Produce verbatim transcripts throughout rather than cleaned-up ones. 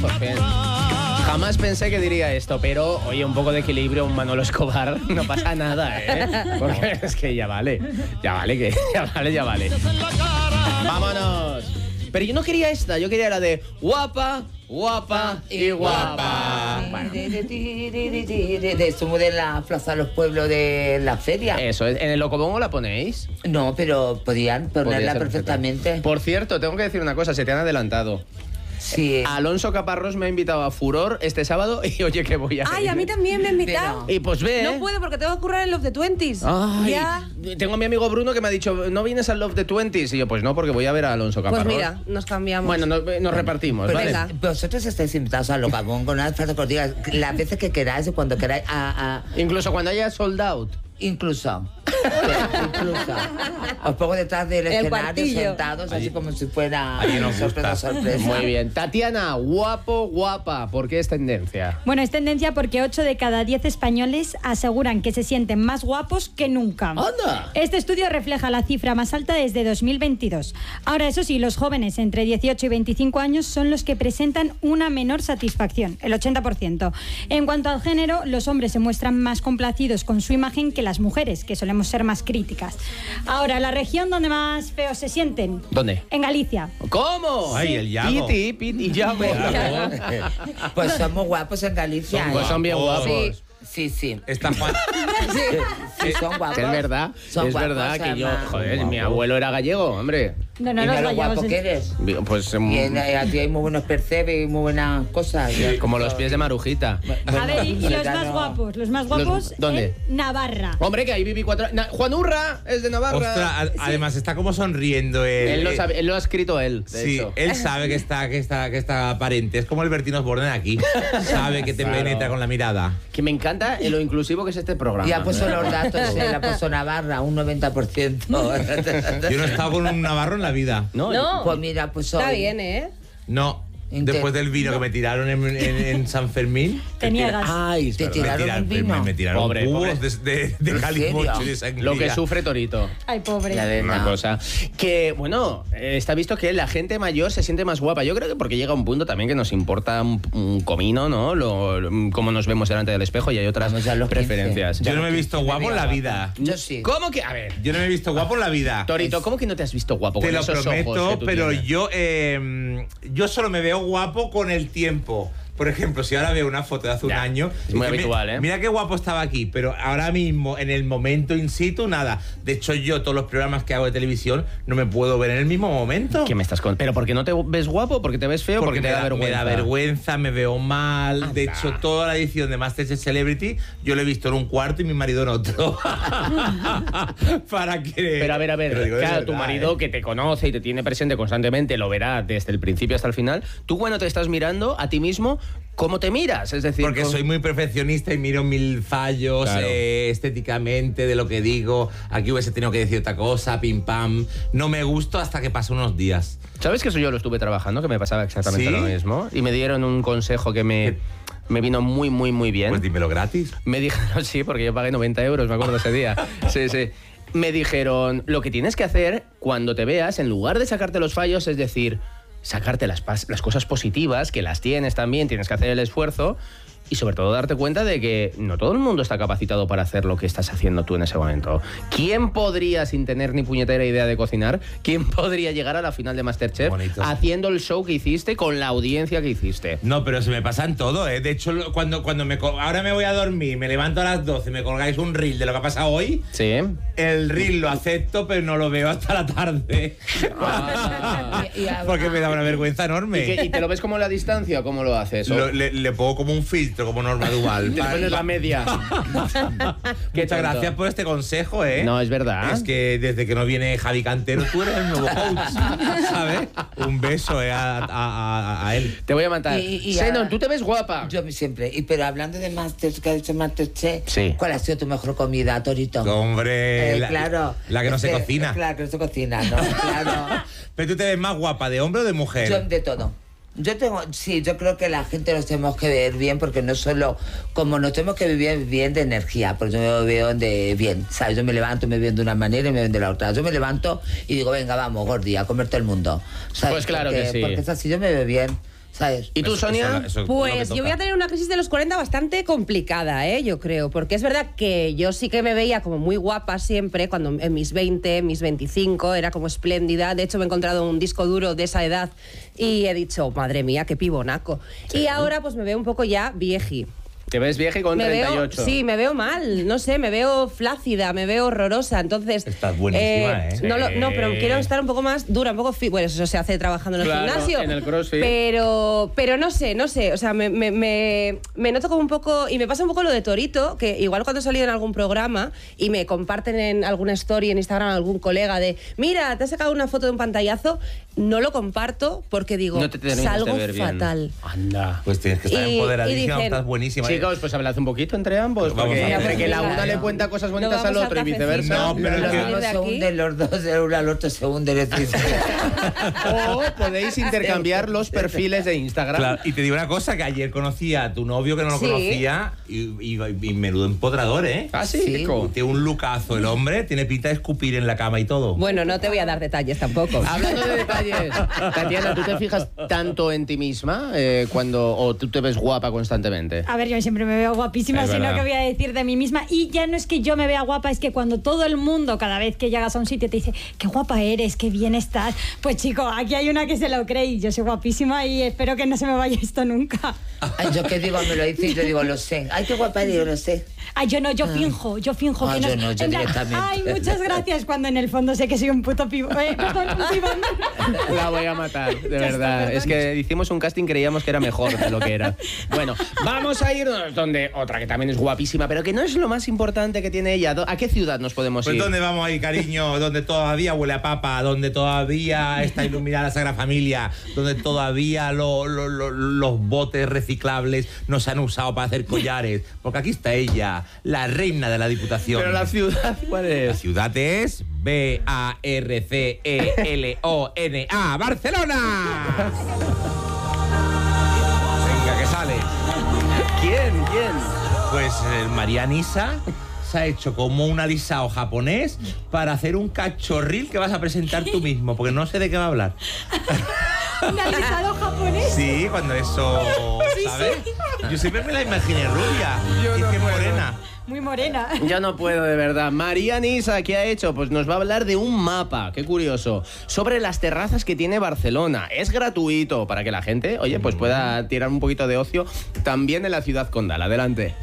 ojos, Pen. Jamás pensé que diría esto, pero oye, un poco de equilibrio, un Manolo Escobar, no pasa nada, ¿eh? Porque es que ya vale, ya vale, que ya vale, ya vale. ¡Vámonos! Pero yo no quería esta, yo quería la de guapa, guapa y guapa. Bueno. De, de, de, de, de, de, de eso de la Plaza de los Pueblos de la feria. Eso, ¿en el Locobongo la ponéis? No, pero podían ponerla perfectamente. Por cierto, tengo que decir una cosa, se te han adelantado. Sí. Alonso Caparrós me ha invitado a Furor este sábado y oye que voy a Ay, ir. a mí también me ha invitado. Y pues ve, No ¿eh? puedo porque tengo que currar en Love the Twenties. Ay, Ya. tengo a mi amigo Bruno que me ha dicho, ¿no vienes al Love the Twenties? Y yo, pues no, porque voy a ver a Alonso Caparrós. Pues mira, nos cambiamos. Bueno, nos, nos repartimos, Pero ¿vale? venga. Vosotros estáis invitados al Locabongo, no hace falta que os diga las veces que queráis y cuando queráis. A, a, Incluso cuando haya sold out. incluso. incluso. Os pongo detrás del El escenario cuartillo. sentados, así como si fuera Allí nos sorpresa, gusta. sorpresa. Muy bien. Tatiana, guapo, guapa. ¿Por qué es tendencia? Bueno, es tendencia porque ocho de cada diez españoles aseguran que se sienten más guapos que nunca. ¡Anda! Este estudio refleja la cifra más alta desde dos mil veintidós. Ahora, eso sí, los jóvenes entre dieciocho y veinticinco años son los que presentan una menor satisfacción, el ochenta por ciento. En cuanto al género, los hombres se muestran más complacidos con su imagen que las mujeres, que solemos ser más críticas. Ahora, la región donde más feos se sienten. ¿Dónde? En Galicia. ¿Cómo? Ay, el Yago. Piti, Piti, Yago. Pues somos guapos en Galicia. Son Pues ¿eh? son bien guapos. guapos. Sí, sí. Está Juan. Sí, sí, son guapos. Que es verdad, Son es guapos, verdad que yo, además. joder, Son mi guapos. abuelo era gallego, hombre. No, no, y los mira lo gallegos guapo es- que eres. Pues Y en- a ti hay muy buenos percebes y muy buenas cosas. como los pies de Marujita. A ver, y, y los más guapos, los más guapos ¿dónde? en Navarra. Hombre, que ahí viví cuatro... Na- Juan Urra es de Navarra. Ostras, a- además está como sonriendo él. Él lo, Eh, sabe- él lo ha escrito él, de Sí, hecho. él sabe que está, que está, que está aparente. Es como el Bertino Osborne aquí. Sabe que te Claro. penetra con la mirada. Que me encanta lo inclusivo que es este programa. Ya puso los datos, eh, la puso Navarra, un noventa por ciento. Yo no he estado con un navarro en la vida. No, No. Pues mira, pues Está hoy- bien, ¿eh? No. Inte- Después del vino que me tiraron en, en- en San Fermín. Te niegas. Ay, es Te verdad. Me tiraron tiraron, un vino. me, me tiraron Pobre, cubos pobre. de, de, de ¿En calimocho serio? y de sangría. Lo que sufre Torito. Ay, pobre. La verdad. Una cosa. Que, bueno, eh, está visto que la gente mayor se siente más guapa. Yo creo que porque llega un punto también que nos importa un, un comino, ¿no? Lo, lo- cómo nos vemos delante del espejo y hay otras Vamos ya a los preferencias. Yo no me he visto guapo en la vida. Yo sí. ¿Cómo que? A ver, Yo no me he visto guapo en la vida. Torito, ¿cómo que no te has visto guapo Te con lo esos ojos prometo, que tú pero tienes? yo, eh, yo solo me veo guapo con el tiempo. Por ejemplo, si ahora veo una foto de hace Ya, un año... es muy que mi- habitual, ¿eh? Mira qué guapo estaba aquí, pero ahora mismo, en el momento in situ, nada. De hecho, yo todos los programas que hago de televisión no me puedo ver en el mismo momento. ¿Qué me estás con? ¿Pero por qué no te ves guapo? ¿Porque te ves feo? Porque Porque, te me da, vergüenza. me da vergüenza, me veo mal. De Anda. hecho, toda la edición de MasterChef Celebrity yo lo he visto en un cuarto y mi marido en otro. Para que... Pero a ver, a ver, Pero digo de claro, tu verdad, marido ¿eh? que te conoce y te tiene presente constantemente, lo verá desde el principio hasta el final. Tú cuando te estás mirando a ti mismo, ¿cómo te miras? Es decir, Porque con- soy muy perfeccionista y miro mil fallos Claro. eh, estéticamente de lo que digo. Aquí hubiese tenido que decir otra cosa, pim pam. No me gusto hasta que pasan unos días. ¿Sabes que eso yo lo estuve trabajando? Que me pasaba exactamente ¿Sí? lo mismo. Y me dieron un consejo que me, me vino muy, muy, muy bien. Pues dímelo gratis. Me dijeron, sí, porque yo pagué noventa euros, me acuerdo ese día. Sí, sí. Me dijeron, lo que tienes que hacer cuando te veas, en lugar de sacarte los fallos, es decir, sacarte las, pas- las cosas positivas, que las tienes también, tienes que hacer el esfuerzo. Y sobre todo darte cuenta de que no todo el mundo está capacitado para hacer lo que estás haciendo tú en ese momento. ¿Quién podría, sin tener ni puñetera idea de cocinar, quién podría llegar a la final de MasterChef Bonito. haciendo el show que hiciste con la audiencia que hiciste? No, pero se me pasan todo, ¿eh? De hecho, lo- cuando, cuando me... col- Ahora me voy a dormir, me levanto a las doce, me colgáis un reel de lo que ha pasado hoy. Sí. El reel lo acepto, pero no lo veo hasta la tarde. Y- y- Porque me da una vergüenza enorme. ¿Y, qué- y te lo ves como a la distancia o cómo lo haces? ¿O- Lo- le, le pongo como un filtro, como Norma Duval. Te pones la media. Qué Muchas tonto. gracias por este consejo, ¿eh? No, es verdad. Es que desde que no viene Javi Cantero, tú eres el nuevo coach, ¿sabes? Un beso eh, a, a- a- a él. Te voy a matar. Y- y Zenon, ahora- tú te ves guapa. Yo siempre. Y pero hablando de Master, que ha dicho Masterchef, Sí. ¿cuál ha sido tu mejor comida, Torito? Hombre, Eh, la, claro. la que no se Este, cocina. Claro, que no se cocina, ¿no? Claro. Pero tú te ves más guapa, ¿de hombre o de mujer? Yo de todo. Yo tengo, sí, yo creo que la gente nos tenemos que ver bien porque no solo, como nos tenemos que vivir bien de energía, porque yo me veo de bien, ¿sabes? Yo me levanto y me veo de una manera y me veo de la otra. Yo me levanto y digo, venga, vamos, Gordi, a comerte el mundo. ¿sabes? Pues claro porque, que sí. Porque es así, yo me veo bien. ¿sabes? ¿Y tú, Eso- Sonia? eso- eso es lo que Pues yo toca. voy a tener una crisis de los cuarenta bastante complicada, ¿eh? Yo creo. Porque es verdad que yo sí que me veía como muy guapa siempre, cuando en mis veinte, en mis veinticinco, era como espléndida. De hecho, me he encontrado un disco duro de esa edad y he dicho, madre mía, qué pibonaco. Y ahora pues me veo un poco ya vieji. Te ves vieja con Me treinta y veo, ocho. sí, me veo mal, no sé, me veo flácida, me veo horrorosa, entonces... Estás buenísima, ¿eh? No, lo- no, pero Sí. quiero estar un poco más dura, un poco... fi- Bueno, eso se hace trabajando en el Claro, gimnasio. en el CrossFit. Pero, pero no sé, no sé, o sea, me, me, me, me noto como un poco... Y me pasa un poco lo de Torito, que igual cuando he salido en algún programa y me comparten en alguna story en Instagram algún colega de, mira, te has sacado una foto de un pantallazo, no lo comparto porque digo, No te terminas salgo de ver bien. fatal. Anda. Pues tienes que estar Y- empoderadísima, y dicen, estás buenísima. Chicos, pues hablad un poquito entre ambos, Vamos porque a entre ver. que la Venga, una le no. cuenta cosas No bonitas al vamos al otro y cafecito. viceversa. No, pero es que- Uno de se aquí. hunde los dos, el uno al otro se hunde. le dice. O podéis intercambiar los perfiles de Instagram. Claro, y te digo una cosa, que ayer conocí a tu novio que no lo Sí. conocía y, y, y menudo empodrador, ¿eh? Ah, sí, Sí. Kiko. Tiene un lucazo el hombre, tiene pinta de escupir en la cama y todo. Bueno, no te voy a dar detalles tampoco. Hablando de detalles, Tatiana, ¿tú te fijas tanto en ti misma eh, cuando o tú te ves guapa constantemente? A ver, yo siempre me veo guapísima, Es sino verdad. que voy a decir de mí misma. Y ya no es que yo me vea guapa, es que cuando todo el mundo, cada vez que llegas a un sitio, te dice, qué guapa eres, qué bien estás. Pues chico, aquí hay una que se lo cree y yo soy guapísima y espero que no se me vaya esto nunca. Ay, yo qué digo, me lo dice y yo digo, lo sé. Ay, qué guapa eres, yo lo sé. Ay, yo no, yo finjo, yo finjo Ah, que no. yo no, yo en plan, directamente. Ay, muchas gracias, cuando en el fondo sé que soy un puto pivo. Eh, perdón, un pibón. La voy a matar, de Ya está, verdad. perdón. Es que hicimos un casting, creíamos que era mejor de lo que era. Bueno, vamos a irnos donde otra que también es guapísima, pero que no es lo más importante que tiene ella. ¿A qué ciudad nos podemos Pues ir? ¿dónde vamos ahí, cariño? Donde todavía huele a papa, donde todavía está iluminada la Sagrada Familia, donde todavía lo- lo- lo- los botes reciclables no se han usado para hacer collares. Porque aquí está ella, la reina de la Diputación. Pero la ciudad, ¿cuál La es? ciudad es B A R C E L O N A, ¡Barcelona! Venga, que sale. ¿Quién? ¿Quién? Pues eh, María Nisa se ha hecho como un alisado japonés para hacer un cachorril que vas a presentar tú mismo, porque no sé de qué va a hablar. Un alisado japonés. Sí, cuando eso, ¿sabes? Yo siempre me la imaginé rubia. Yo y no que puedo. morena. Muy morena. Ya no puedo, de verdad. María Nisa, ¿qué ha hecho? Pues nos va a hablar de un mapa, qué curioso, sobre las terrazas que tiene Barcelona. Es gratuito para que la gente, oye, pues pueda tirar un poquito de ocio también en la ciudad condal. Adelante.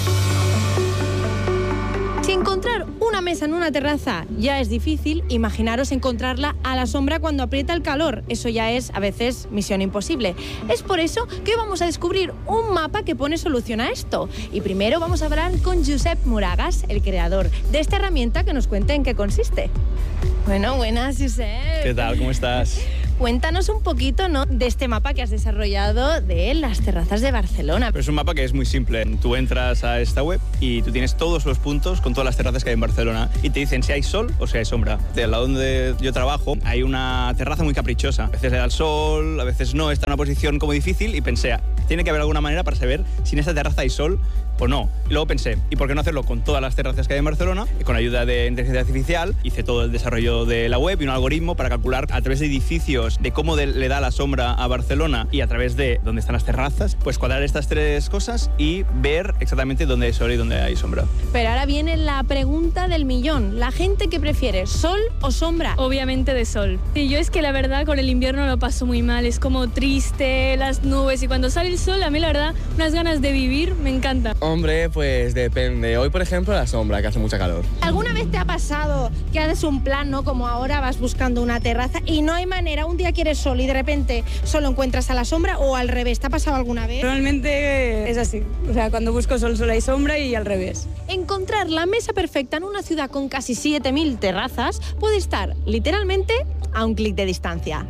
Si encontrar una mesa en una terraza ya es difícil, imaginaros encontrarla a la sombra cuando aprieta el calor. Eso ya es, a veces, misión imposible. Es por eso que hoy vamos a descubrir un mapa que pone solución a esto. Y primero vamos a hablar con Josep Moragas, el creador de esta herramienta, que nos cuente en qué consiste. Bueno, buenas, Josep. ¿Qué tal? ¿Cómo estás? Cuéntanos un poquito, ¿no?, de este mapa que has desarrollado de las terrazas de Barcelona. Pero es un mapa que es muy simple. Tú entras a esta web y tú tienes todos los puntos con todas las terrazas que hay en Barcelona y te dicen si hay sol o si hay sombra. Del lado donde yo trabajo hay una terraza muy caprichosa. A veces le da el sol, a veces no, está en una posición como difícil y pensé, tiene que haber alguna manera para saber si en esta terraza hay sol o no. Y luego pensé, ¿y por qué no hacerlo con todas las terrazas que hay en Barcelona? Y con ayuda de inteligencia artificial hice todo el desarrollo de la web y un algoritmo para calcular a través de edificios de cómo de- le da la sombra a Barcelona y a través de dónde están las terrazas, pues cuadrar estas tres cosas y ver exactamente dónde hay sol y dónde hay sombra. Pero ahora viene la pregunta del millón. ¿La gente que prefiere sol o sombra? Obviamente de sol. Y yo es que la verdad con el invierno lo paso muy mal, es como triste, las nubes, y cuando sale el sol a mí la verdad unas ganas de vivir me encanta. Hombre, pues depende. Hoy, por ejemplo, la sombra, que hace mucha calor. ¿Alguna vez te ha pasado que haces un plan, ¿no?, como ahora vas buscando una terraza y no hay manera, un día quieres sol y de repente solo encuentras a la sombra, o al revés? ¿Te ha pasado alguna vez? Realmente es así, o sea, cuando busco sol solo hay sombra y al revés. Encontrar la mesa perfecta en una ciudad con casi siete mil terrazas puede estar literalmente a un clic de distancia.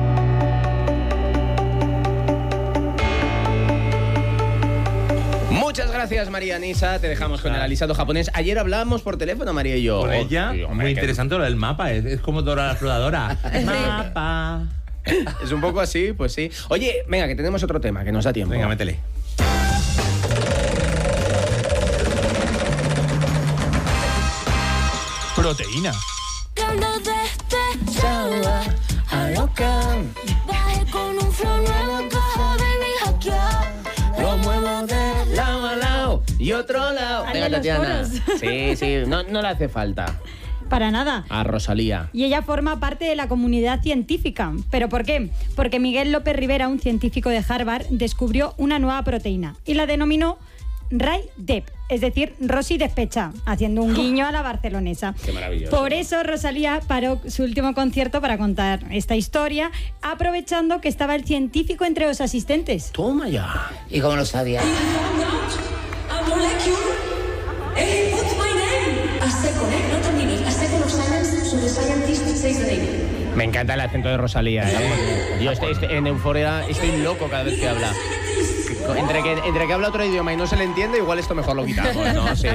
Muchas gracias, María Nisa. Te dejamos con el alisado japonés. Ayer hablábamos por teléfono, María y yo. Con ella, Sí, hombre, muy que- interesante lo del mapa. Es, es como Dora la exploradora. Mapa. Es un poco así, pues sí. Oye, venga, que tenemos otro tema, que nos da tiempo. Venga, métele. Proteína. Bajé con un flow nuevo cada y otro lado. Hazle Venga, los Tatiana. coros. Sí, sí, no, no le hace falta Para nada. a Rosalía. Y ella forma parte de la comunidad científica. ¿Pero por qué? Porque Miguel López Rivera, un científico de Harvard, descubrió una nueva proteína y la denominó Rai-Dep, es decir, Rosy despecha, haciendo un guiño a la barcelonesa. Qué maravilloso. Por eso Rosalía paró su último concierto para contar esta historia, aprovechando que estaba el científico entre los asistentes. Toma ya. ¿Y cómo lo sabía? Me encanta el acento de Rosalía, ¿eh? Yo estoy, estoy- en Euforia estoy loco cada vez que habla. Entre que, entre que habla otro idioma y no se le entiende, igual esto mejor lo quitamos, ¿no? Sí.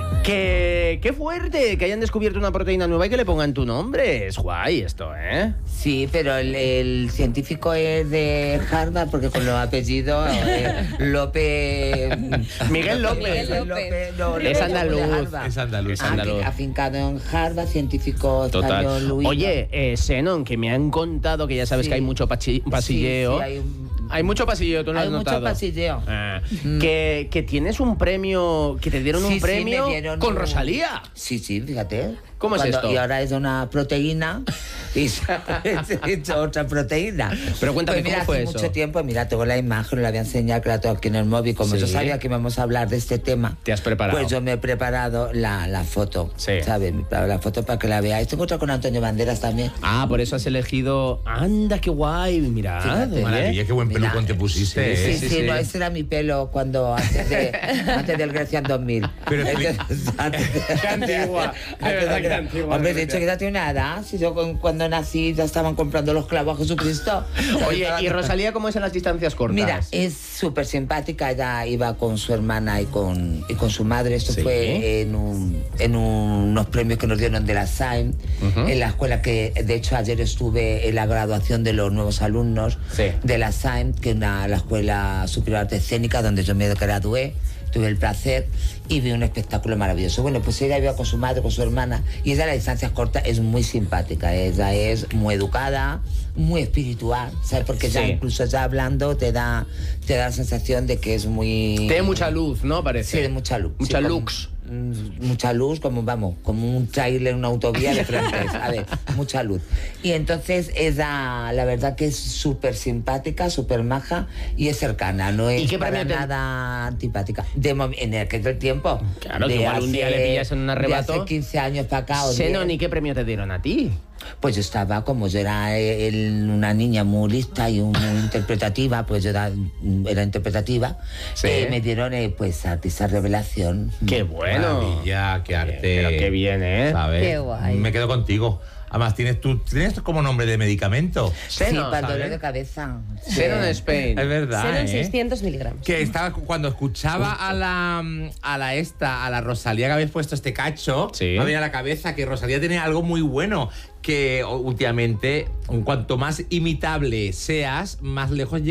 Que, qué fuerte que hayan descubierto una proteína nueva y que le pongan tu nombre. Es guay esto, ¿eh? Sí, pero el, el científico es de Harvard porque con los apellidos eh, López... Miguel López. Miguel López. no, Es López andaluz. de Harvard. Es andaluz. Es Ah, andaluz. que afincado en Harvard, científico Total. español, Luis. Oye, eh, Zenon, que me han contado que ya sabes Sí. que hay mucho pachi- pasilleo. Sí, sí, hay un- Hay mucho pasilleo, tú no Hay has mucho notado. pasilleo. Ah, Mm. que, que tienes un premio, que te dieron Sí, un sí, premio me dieron con un- Rosalía. Sí, sí, fíjate. ¿Cómo es esto? Y ahora es una proteína y se ha hecho otra proteína. Pero cuéntame, Pues mira, ¿cómo fue hace eso? mucho tiempo, mira, tengo la imagen, la voy a enseñar, que la tengo aquí en el móvil. Como Sí. yo sabía que íbamos a hablar de este tema, Te has preparado. pues yo me he preparado la, la foto, Sí. ¿sabes? Me he preparado la foto para que la veáis. Tengo otra con Antonio Banderas también. Ah, por eso has elegido... Anda, qué guay, mira. Fíjate, oye. Maravilla, qué buen Mira, pelucón te pusiste, Sí, ¿eh? sí, sí, sí. no, ese era mi pelo cuando antes, de, antes del Grecia en dos mil. Pero Entonces, antes- Qué antigua, de verdad que antigua, Hombre, de Grecia. hecho que ya tiene una edad. Si yo con- cuando nací ya estaban comprando los clavos a Jesucristo. Oye, ¿y Rosalía cómo es en las distancias cortas? Mira, es súper simpática. Ella iba con su hermana y con, y con su madre. Esto Sí. fue en, un- en unos premios que nos dieron de la S A I M, Ujú. en la escuela que, de hecho, ayer estuve en la graduación de los nuevos alumnos Sí. de la S A I M, que es una, la Escuela Superior de Arte Escénica, donde yo me gradué. Tuve el placer y vi un espectáculo maravilloso. Bueno, pues ella iba con su madre, con su hermana, y ella a las distancias cortas es muy simpática. Ella es muy educada, muy espiritual, ¿sabes? Porque ya Sí. incluso ya hablando te da, te da la sensación de que es muy... Tiene mucha luz, ¿no? Parece. Sí, de mucha luz. Mucha Sí, como- lux. mm, Mucha luz, como vamos, como un trailer, una autovía de frente, a ver, mucha luz. Y entonces ella, la verdad que es súper simpática, súper maja y es cercana, no es ¿Y qué para premio te- nada antipática. De mom- en aquel tiempo. Claro, que de igual un día le pillas en un de arrebato. hace quince años para acá. o Zenon, diez. ¿y qué premio te dieron a ti? Pues yo estaba, como yo era eh, el- una niña muy lista y muy interpretativa, pues yo era, era interpretativa, Sí. eh, me dieron eh, pues artista revelación. ¡Qué bueno! Maravilla, qué arte. Pero qué bien, ¿eh? ¿Sabes? Qué guay. Me quedo contigo. Además, tienes tú, tienes como nombre de medicamento. Sí, Zenon, para el dolor ¿sabes? de cabeza. Zenon Sí. Spain. Es verdad, Serán ¿eh? seiscientos miligramos. Que estaba cuando escuchaba a la a la esta, a la Rosalía que habéis puesto este cacho, Sí. me venía a la cabeza que Rosalía tiene algo muy bueno, que últimamente, cuanto más imitable seas, más lejos llegas.